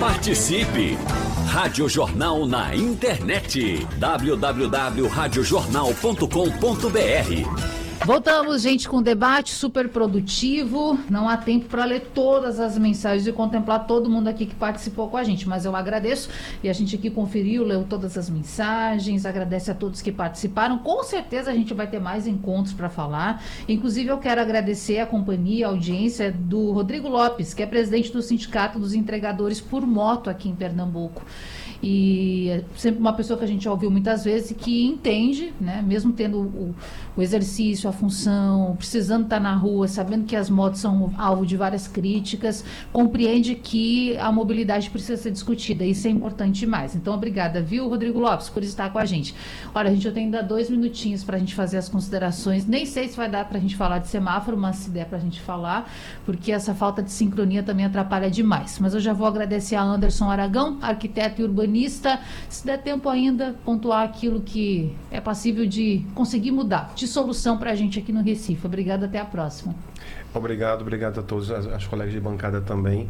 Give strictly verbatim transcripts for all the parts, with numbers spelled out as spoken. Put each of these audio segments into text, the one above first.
Participe! Rádio Jornal na internet. w w w ponto rádio jornal ponto com ponto b r. Voltamos, gente, com um debate super produtivo. Não há tempo para ler todas as mensagens e contemplar todo mundo aqui que participou com a gente, mas eu agradeço. E a gente aqui conferiu, leu todas as mensagens, agradece a todos que participaram. Com certeza a gente vai ter mais encontros para falar. Inclusive, eu quero agradecer a companhia, a audiência do Rodrigo Lopes, que é presidente do Sindicato dos Entregadores por Moto aqui em Pernambuco. E é sempre uma pessoa que a gente já ouviu muitas vezes e que entende, né, mesmo tendo o, o exercício, a função, precisando estar na rua, sabendo que as motos são alvo de várias críticas, compreende que a mobilidade precisa ser discutida. Isso é importante demais. Então, obrigada, viu, Rodrigo Lopes, por estar com a gente. Olha, a gente, eu tenho ainda dois minutinhos para a gente fazer as considerações. Nem sei se vai dar para a gente falar de semáforo, mas se der para a gente falar, porque essa falta de sincronia também atrapalha demais. Mas eu já vou agradecer a Anderson Aragão, arquiteto e urbanista. Se der tempo ainda, pontuar aquilo que é passível de conseguir mudar, de solução para a gente aqui no Recife. Obrigada, até a próxima. Obrigado, obrigado a todos, as, as colegas de bancada também.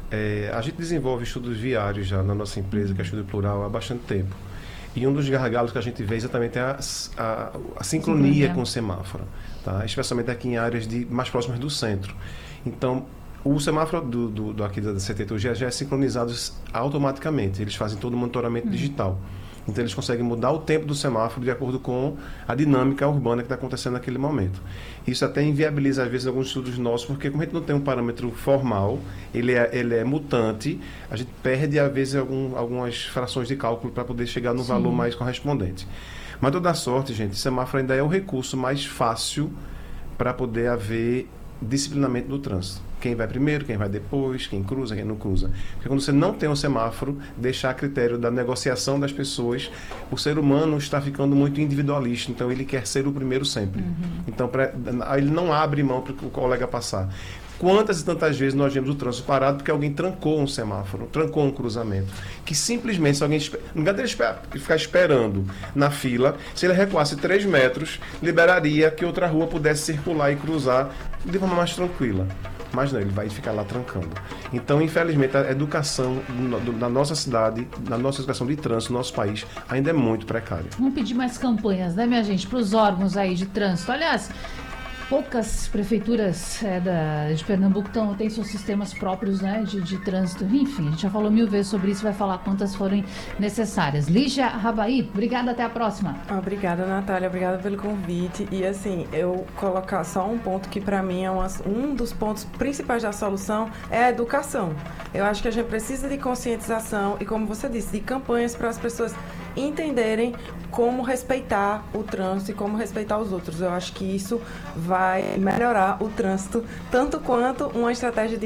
É, a gente desenvolve estudos viários já na nossa empresa, que é Estudo Plural, há bastante tempo. E um dos gargalos que a gente vê exatamente é a, a, a sincronia, sincronia com o semáforo, tá? Especialmente aqui em áreas de, mais próximas do centro. Então, o semáforo do, do, do aqui da C T T já, já é sincronizado automaticamente. Eles fazem todo o monitoramento uhum. digital. Então, eles conseguem mudar o tempo do semáforo de acordo com a dinâmica urbana que está acontecendo naquele momento. Isso até inviabiliza, às vezes, alguns estudos nossos, porque como a gente não tem um parâmetro formal, ele é, ele é mutante, a gente perde, às vezes, algum, algumas frações de cálculo para poder chegar no Sim. valor mais correspondente. Mas, toda sorte, gente, o semáforo ainda é o recurso mais fácil para poder haver disciplinamento do trânsito. Quem vai primeiro, quem vai depois, quem cruza, quem não cruza. Porque quando você não tem um semáforo, deixar a critério da negociação das pessoas, o ser humano está ficando muito individualista, então ele quer ser o primeiro sempre. Uhum. Então pra, ele não abre mão para o colega passar. Quantas e tantas vezes nós vemos o trânsito parado porque alguém trancou um semáforo, trancou um cruzamento, que simplesmente, se alguém, no lugar dele ficar esperando na fila, se ele recuasse três metros, liberaria que outra rua pudesse circular e cruzar de forma mais tranquila. Mas não, ele vai ficar lá trancando. Então, infelizmente, a educação na nossa cidade, na nossa educação de trânsito, no nosso país, ainda é muito precária. Vamos pedir mais campanhas, né, minha gente, para os órgãos aí de trânsito. Aliás, poucas prefeituras é, da, de Pernambuco tão, têm seus sistemas próprios, né, de, de trânsito. Enfim, a gente já falou mil vezes sobre isso, vai falar quantas forem necessárias. Lígia Rabaí, obrigada, até a próxima. Obrigada, Natália, obrigada pelo convite. E assim, eu colocar só um ponto que para mim é uma, um dos pontos principais da solução é a educação. Eu acho que a gente precisa de conscientização e, como você disse, de campanhas para as pessoas entenderem como respeitar o trânsito e como respeitar os outros. Eu acho que isso vai melhorar o trânsito, tanto quanto uma estratégia de